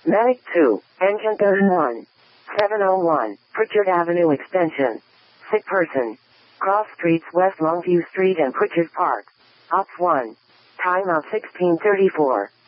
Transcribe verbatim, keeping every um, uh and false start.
Manic two, engine thirty-one. seven oh one, Pritchard Avenue extension. Sick person. Cross streets West Longview Street and Pritchard Park. Ops one. Time of sixteen thirty-four.